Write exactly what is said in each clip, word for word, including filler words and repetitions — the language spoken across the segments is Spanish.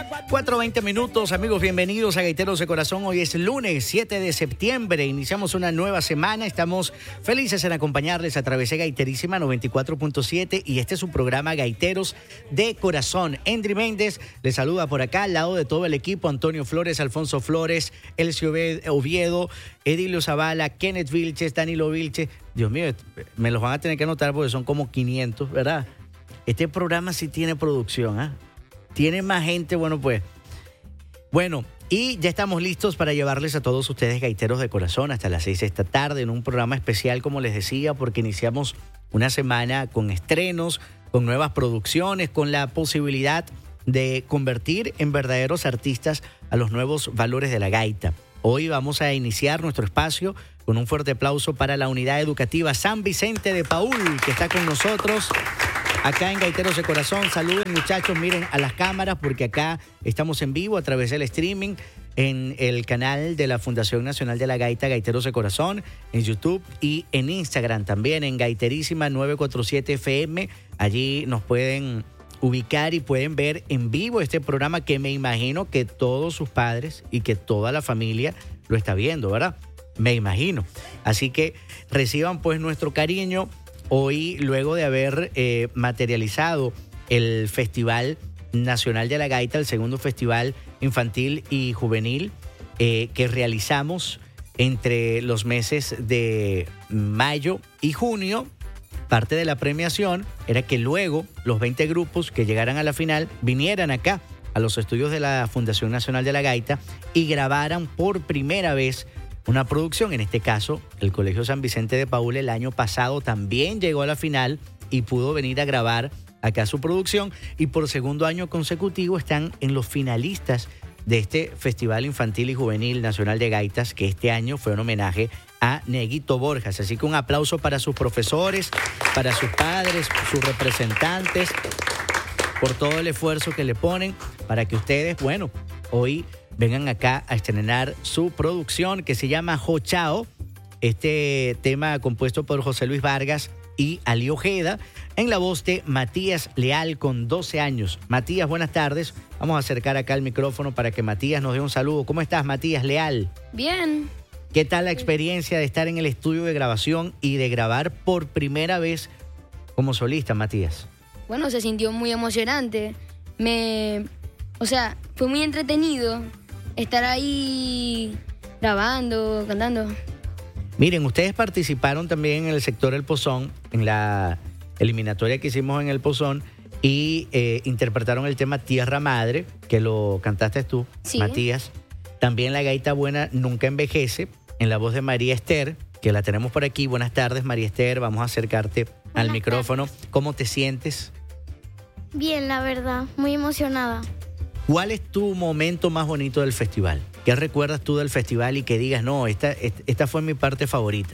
cuatro veinte minutos, amigos, bienvenidos a Gaiteros de Corazón. Hoy es lunes siete de septiembre, iniciamos una nueva semana. Estamos felices en acompañarles a través de Gaiterísima noventa y cuatro punto siete y este es su programa Gaiteros de Corazón. Endry Méndez les saluda por acá, al lado de todo el equipo: Antonio Flores, Alfonso Flores, Elcio Oviedo, Edilio Zavala, Kenneth Vilches, Danilo Vilches. Dios mío, me los van a tener que anotar porque son como quinientos, ¿verdad? Este programa sí tiene producción, ¿ah? ¿eh? Tiene más gente, bueno pues. Bueno, y ya estamos listos para llevarles a todos ustedes, gaiteros de corazón, hasta las seis de esta tarde en un programa especial, como les decía, porque iniciamos una semana con estrenos, con nuevas producciones, con la posibilidad de convertir en verdaderos artistas a los nuevos valores de la gaita. Hoy vamos a iniciar nuestro espacio con un fuerte aplauso para la Unidad Educativa San Vicente de Paúl, que está con nosotros acá en Gaiteros de Corazón. Saluden, muchachos, miren a las cámaras porque acá estamos en vivo a través del streaming en el canal de la Fundación Nacional de la Gaita, Gaiteros de Corazón, en YouTube y en Instagram también, en Gaiterísima novecientos cuarenta y siete F M. Allí nos pueden ubicar y pueden ver en vivo este programa que me imagino que todos sus padres y que toda la familia lo está viendo, ¿verdad? Me imagino. Así que reciban pues nuestro cariño. Hoy, luego de haber eh, materializado el Festival Nacional de la Gaita, el segundo festival infantil y juvenil eh, que realizamos entre los meses de mayo y junio, parte de la premiación era que luego los veinte grupos que llegaran a la final vinieran acá a los estudios de la Fundación Nacional de la Gaita y grabaran por primera vez una producción. En este caso, el Colegio San Vicente de Paúl el año pasado también llegó a la final y pudo venir a grabar acá su producción, y por segundo año consecutivo están en los finalistas de este Festival Infantil y Juvenil Nacional de Gaitas, que este año fue un homenaje a Neguito Borjas. Así que un aplauso para sus profesores, para sus padres, sus representantes, por todo el esfuerzo que le ponen para que ustedes, bueno, hoy vengan acá a estrenar su producción que se llama Jochao, este tema compuesto por José Luis Vargas y Ali Ojeda, en la voz de Matías Leal con doce años. Matías, buenas tardes. Vamos a acercar acá el micrófono para que Matías nos dé un saludo. ¿Cómo estás, Matías Leal? Bien. ¿Qué tal la experiencia de estar en el estudio de grabación y de grabar por primera vez como solista, Matías? Bueno, se sintió muy emocionante. Me, o sea, fue muy entretenido estar ahí grabando, cantando. Miren, ustedes participaron también en el sector El Pozón, en la eliminatoria que hicimos en El Pozón, y eh, interpretaron el tema Tierra Madre, que lo cantaste tú, sí, Matías. También la gaita buena Nunca Envejece, en la voz de María Esther, que la tenemos por aquí. Buenas tardes, María Esther. Vamos a acercarte Buenas al micrófono. Tardes. ¿Cómo te sientes? Bien, la verdad, muy emocionada. ¿Cuál es tu momento más bonito del festival? ¿Qué recuerdas tú del festival y que digas, no, esta, esta fue mi parte favorita?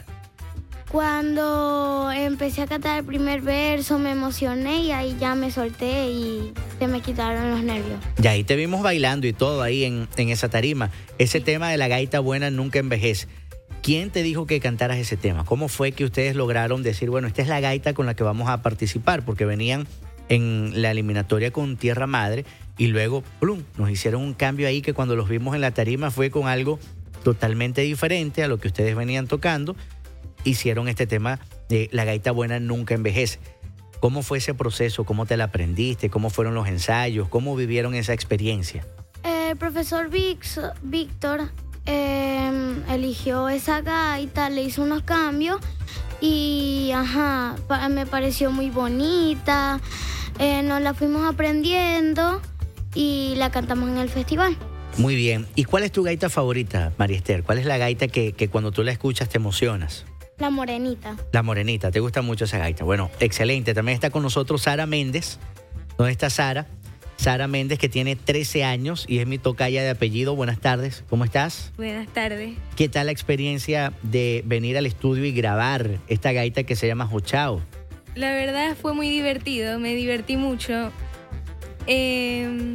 Cuando empecé a cantar el primer verso me emocioné y ahí ya me solté y se me quitaron los nervios. Y ahí te vimos bailando y todo ahí en, en esa tarima. Ese sí. Tema de la gaita buena Nunca Envejece. ¿Quién te dijo que cantaras ese tema? ¿Cómo fue que ustedes lograron decir, bueno, esta es la gaita con la que vamos a participar? Porque venían en la eliminatoria con Tierra Madre y luego, plum, nos hicieron un cambio ahí que cuando los vimos en la tarima fue con algo totalmente diferente a lo que ustedes venían tocando. Hicieron este tema de la gaita buena Nunca Envejece. ¿Cómo fue ese proceso? ¿Cómo te la aprendiste? ¿Cómo fueron los ensayos? ¿Cómo vivieron esa experiencia? El profesor Vix, Víctor eh, eligió esa gaita, le hizo unos cambios y ajá, me pareció muy bonita. Eh, nos la fuimos aprendiendo y la cantamos en el festival. Muy bien. ¿Y cuál es tu gaita favorita, María Esther? ¿Cuál es la gaita que, que cuando tú la escuchas te emocionas? La morenita. La morenita. ¿Te gusta mucho esa gaita? Bueno, excelente. También está con nosotros Sara Méndez. ¿Dónde está Sara? Sara Méndez, que tiene trece años y es mi tocaya de apellido. Buenas tardes. ¿Cómo estás? Buenas tardes. ¿Qué tal la experiencia de venir al estudio y grabar esta gaita que se llama Jochao? La verdad fue muy divertido. Me divertí mucho. Eh...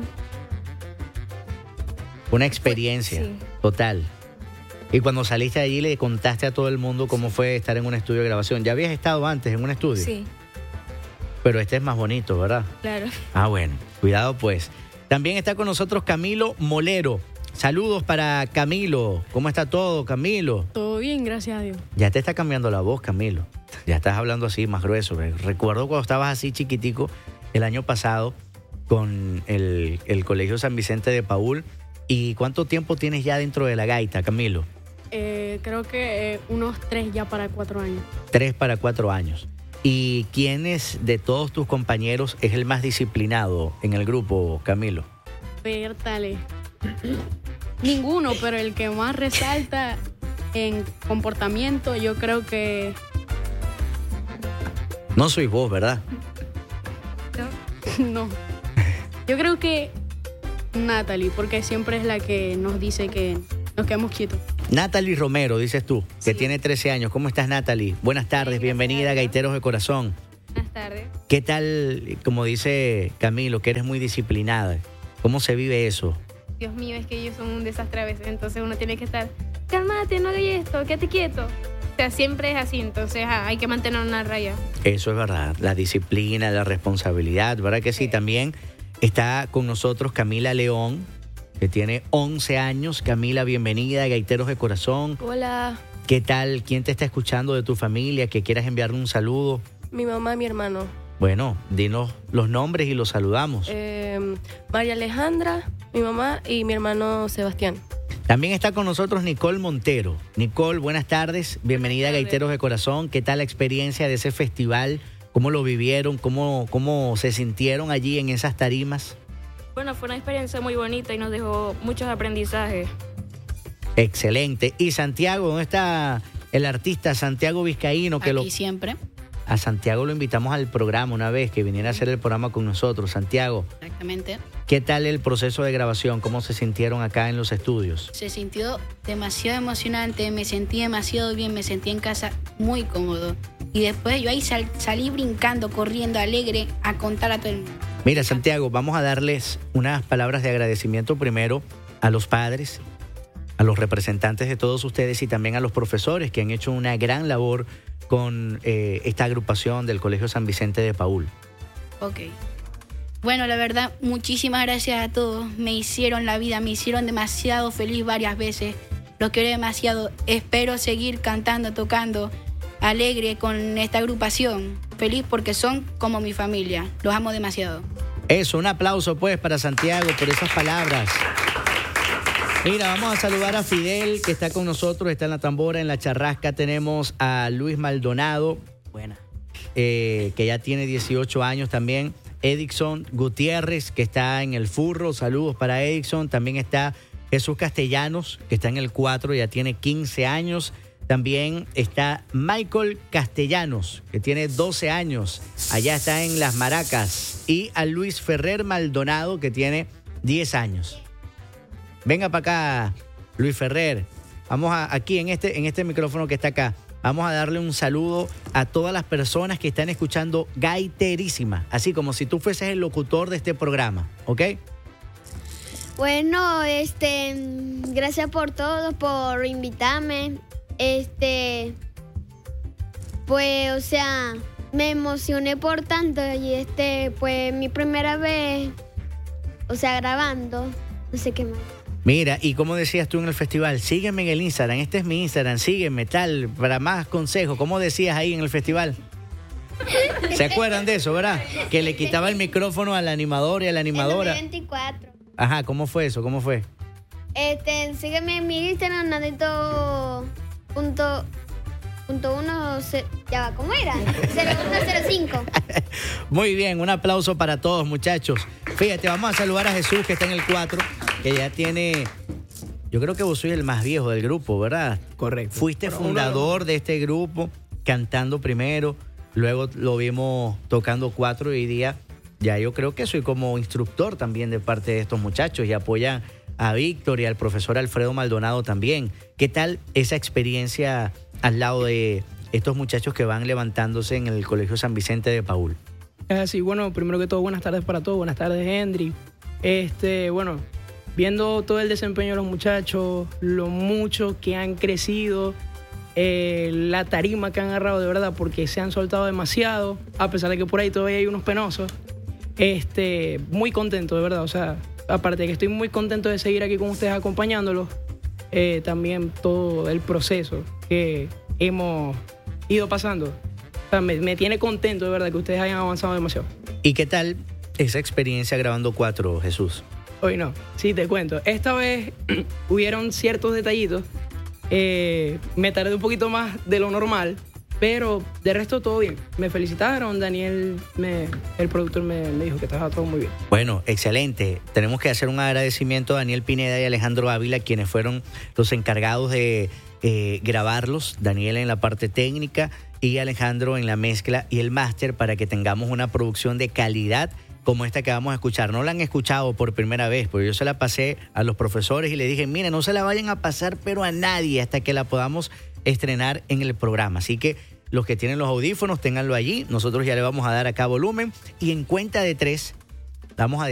Una experiencia, sí, total. Y cuando saliste de allí le contaste a todo el mundo cómo fue estar en un estudio de grabación. ¿Ya habías estado antes en un estudio? Sí. Pero este es más bonito, ¿verdad? Claro. Ah, bueno. Cuidado pues. También está con nosotros Camilo Molero. Saludos para Camilo. ¿Cómo está todo, Camilo? Todo bien, gracias a Dios. Ya te está cambiando la voz, Camilo. Ya estás hablando así, más grueso. Recuerdo cuando estabas así chiquitico el año pasado con el, el Colegio San Vicente de Paúl. ¿Y cuánto tiempo tienes ya dentro de la gaita, Camilo? Eh, creo que eh, unos tres ya para cuatro años. Tres para cuatro años. ¿Y quién es de todos tus compañeros es el más disciplinado en el grupo, Camilo? Pértale. Ninguno, pero el que más resalta en comportamiento, yo creo que... No soy vos, ¿verdad? No. Yo creo que Natalie, porque siempre es la que nos dice que nos quedemos quietos. Natalie Romero, dices tú, que Sí. tiene trece años. ¿Cómo estás, Natalie? Buenas tardes, Bien, bienvenida a gracias a Dios. Gaiteros de Corazón. Buenas tardes. ¿Qué tal, como dice Camilo, que eres muy disciplinada? ¿Cómo se vive eso? Dios mío, es que ellos son un desastre a veces, entonces uno tiene que estar, cálmate, no hagas esto, quédate quieto. O sea, siempre es así, entonces ah, hay que mantener una raya. Eso es verdad, la disciplina, la responsabilidad, ¿verdad que sí? También está con nosotros Camila León, que tiene once años. Camila, bienvenida a Gaiteros de Corazón. Hola, ¿Qué tal? ¿Quién te está escuchando de tu familia? Que quieras enviarle un saludo. mi mamá y mi hermano. Bueno, dinos los nombres y los saludamos. Eh, María Alejandra, mi mamá y mi hermano Sebastián. También está con nosotros Nicole Montero. Nicole, buenas tardes. Bienvenida a tardes. Gaiteros de Corazón. ¿Qué tal la experiencia de ese festival? ¿Cómo lo vivieron? ¿Cómo, cómo se sintieron allí en esas tarimas? Bueno, fue una experiencia muy bonita y nos dejó muchos aprendizajes. Excelente. ¿Y Santiago? ¿Dónde está el artista Santiago Vizcaíno? Que Aquí lo, siempre. a Santiago lo invitamos al programa una vez, que viniera a hacer el programa con nosotros. Santiago, Exactamente. ¿qué tal el proceso de grabación? ¿Cómo se sintieron acá en los estudios? Se sintió demasiado emocionante, me sentí demasiado bien, me sentí en casa muy cómodo. Y después yo ahí sal- salí brincando, corriendo, alegre, a contar a todo el mundo. Mira, Santiago, vamos a darles unas palabras de agradecimiento primero a los padres, a los representantes de todos ustedes y también a los profesores que han hecho una gran labor con eh, esta agrupación del Colegio San Vicente de Paúl. Ok. Bueno, la verdad, muchísimas gracias a todos. Me hicieron la vida, me hicieron demasiado feliz varias veces. Los quiero demasiado. Espero seguir cantando, tocando, alegre con esta agrupación. Feliz porque son como mi familia. Los amo demasiado. Eso, un aplauso pues para Santiago por esas palabras. Mira, vamos a saludar a Fidel, que está con nosotros, está en la tambora, en la charrasca. Tenemos a Luis Maldonado, buena, eh, que ya tiene dieciocho años también. Edison Gutiérrez, que está en el furro, saludos para Edison. También está Jesús Castellanos, que está en el cuatro, ya tiene quince años. También está Michael Castellanos, que tiene doce años, allá está en Las Maracas. Y a Luis Ferrer Maldonado, que tiene diez años. Venga para acá, Luis Ferrer. Vamos a, aquí en este, en este micrófono que está acá. Vamos a darle un saludo a todas las personas que están escuchando Gaiterísima, así como si tú fueses el locutor de este programa, ¿ok? Bueno, este, gracias por todo, por invitarme. Este, pues, o sea, me emocioné por tanto y este, pues, mi primera vez, o sea, grabando, no sé qué más. Mira, y como decías tú en el festival, sígueme en el Instagram, este es mi Instagram, sígueme, tal, para más consejos. ¿Cómo decías ahí en el festival? ¿Se acuerdan de eso, verdad? Que le quitaba el micrófono al animador y a la animadora. veinticuatro. Ajá, ¿cómo fue eso? ¿Cómo fue? Este, sígueme en mi Instagram, nadito punto, punto uno, ce- ya va, ¿cómo era? cero uno cero cinco. Muy bien, un aplauso para todos, muchachos. Fíjate, vamos a saludar a Jesús, que está en el cuatro, que ya tiene... Yo creo que vos sois el más viejo del grupo, ¿verdad? Correcto. Fuiste Pero uno- fundador de este grupo, cantando primero, luego lo vimos tocando cuatro y hoy día ya yo creo que soy como instructor también de parte de estos muchachos y apoyan a Víctor y al profesor Alfredo Maldonado también. ¿Qué tal esa experiencia al lado de estos muchachos que van levantándose en el Colegio San Vicente de Paúl? Es así, bueno, primero que todo, buenas tardes para todos, buenas tardes, Henry. Este, bueno, viendo todo el desempeño de los muchachos, lo mucho que han crecido, eh, la tarima que han agarrado de verdad, porque se han soltado demasiado, a pesar de que por ahí todavía hay unos penosos. Este, muy contento, de verdad, o sea, aparte de que estoy muy contento de seguir aquí con ustedes acompañándolos, eh, también todo el proceso que hemos ido pasando. O sea, me, me tiene contento de verdad que ustedes hayan avanzado demasiado. ¿Y qué tal esa experiencia grabando cuatro, Jesús? Hoy no, sí, te cuento. Esta vez hubieron ciertos detallitos. Eh, me tardé un poquito más de lo normal, pero de resto todo bien. Me felicitaron, Daniel, me, el productor me, me dijo que estaba todo muy bien. Bueno, excelente. Tenemos que hacer un agradecimiento a Daniel Pineda y Alejandro Ávila, quienes fueron los encargados de eh, grabarlos. Daniel en la parte técnica y Alejandro en la mezcla y el máster, para que tengamos una producción de calidad como esta que vamos a escuchar. No la han escuchado por primera vez, porque yo se la pasé a los profesores y les dije, miren, no se la vayan a pasar pero a nadie hasta que la podamos estrenar en el programa. Así que los que tienen los audífonos, ténganlo allí. Nosotros ya le vamos a dar acá volumen y en cuenta de tres vamos a